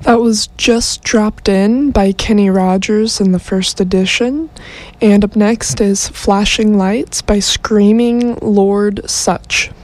That was Just Dropped In by Kenny Rogers in the first edition. And up next is Flashing Lights by Screaming Lord Such.